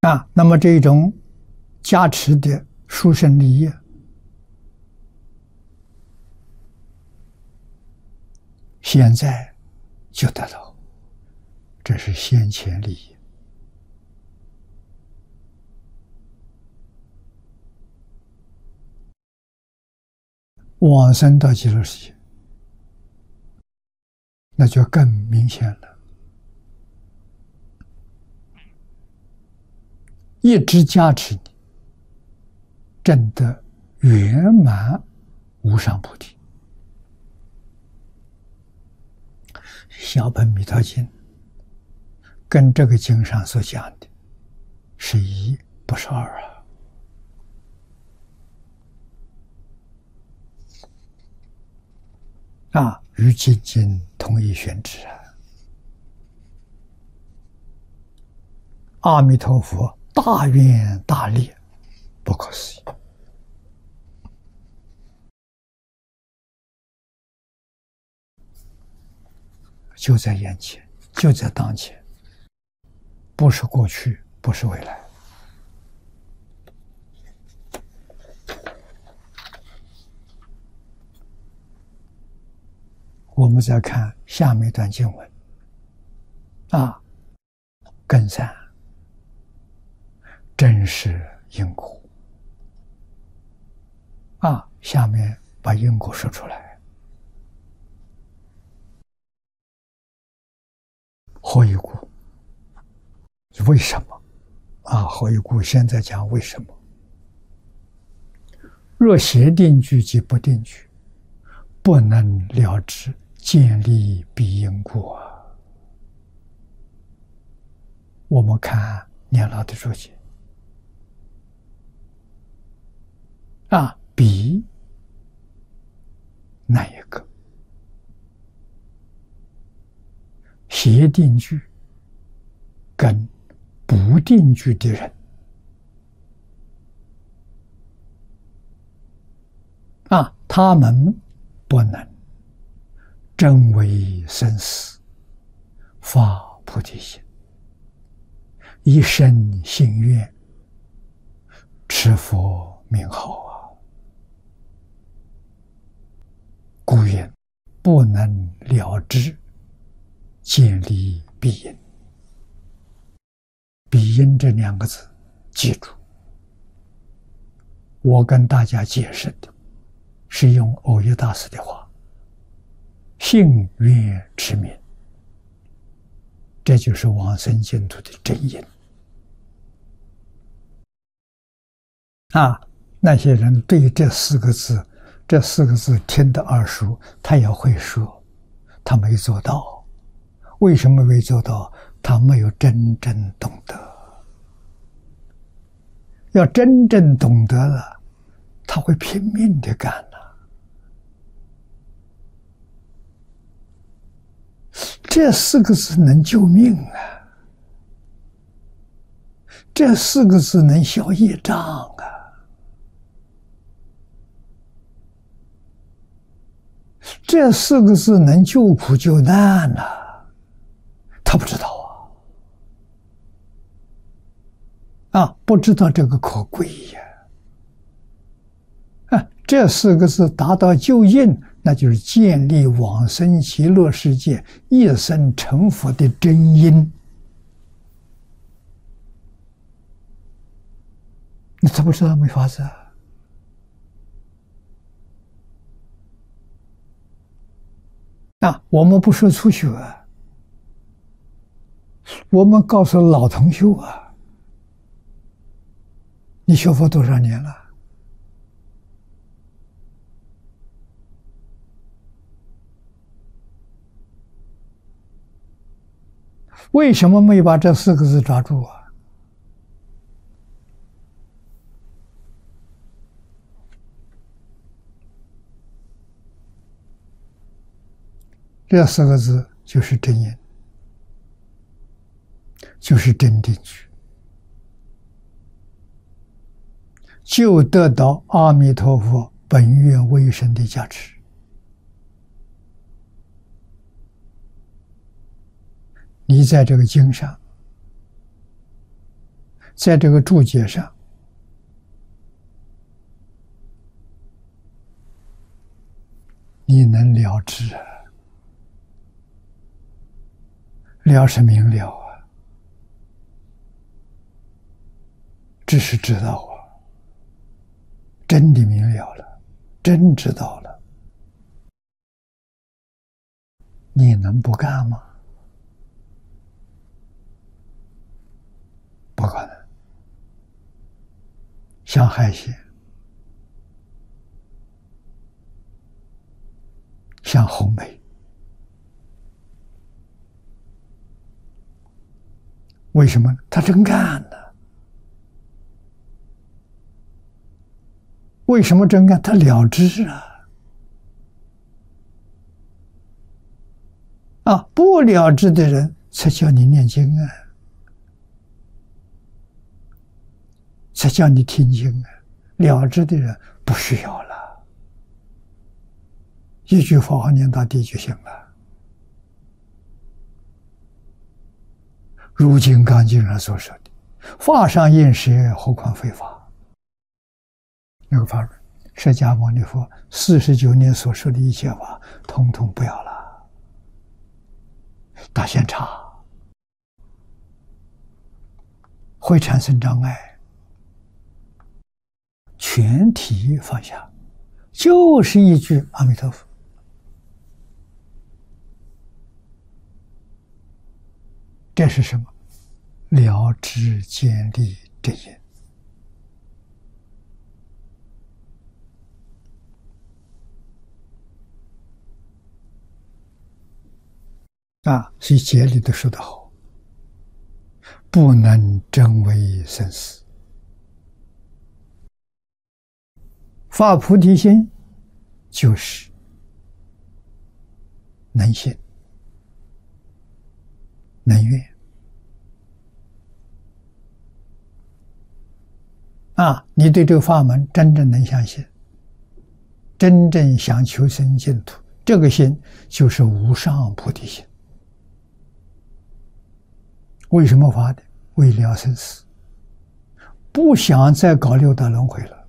那么这种加持的殊胜利益，现在就得到，这是先前利益。往生到极乐世界，那就更明显了。一直加持你，证得圆满无上菩提。小本弥陀经跟这个经上所讲的是一，不是二与经经同一宣旨阿弥陀佛大愿大力，不可思议。就在眼前，就在当前，不是过去，不是未来。我们再看下面一段经文根三真实因果下面把因果说出来。何以故？为什么何以故？现在讲为什么。若邪定句及不定句，不能了知见立彼因果。我们看年老的注解彼哪一个？邪定句跟不定句的人他们不能真为生死，发菩提心，一生信愿，持佛名号故云不能了知见立彼因。彼因这两个字记住，我跟大家解释的是用耦约大师的话，信愿持名，这就是往生净土的真因那些人对这四个字听得耳熟，他也会说，他没做到。为什么没做到？他没有真正懂得。要真正懂得了，他会拼命的干这四个字能救命这四个字能消业障这四个字能救苦救难他不知道不知道这个可贵这四个字达到救应，那就是建立往生极乐世界一生成佛的真因。你怎么知道没法子我们不说初学我们告诉老同学你学佛多少年了？为什么没把这四个字抓住这四个字就是真因，就是真定句，就得到阿弥陀佛本愿威神的加持。你在这个经上在这个注解上，你能了知啊，了是明了啊，知是知道啊，真的明了了，真知道了，你能不干吗？不可能。像海鲜，像红梅，为什么他真干呢？为什么真干？他了知啊！啊，不了知的人才叫你念经啊，才叫你听经啊。了知的人不需要了，一句佛号念到底就行了。如《金刚经》上所说的，法上应舍，何况非法？那个法论，释迦牟尼佛49年所说的一切法，统统不要了，大限差，会产生障碍。全体放下，就是一句阿弥陀佛。这是什么？了知见力真因啊！所以节里都说得好，不能真为生死。发菩提心就是能信能愿啊！你对这个法门真正能相信，真正想求生净土，这个心就是无上菩提心。为什么发的？为了生死，不想再搞六道轮回了。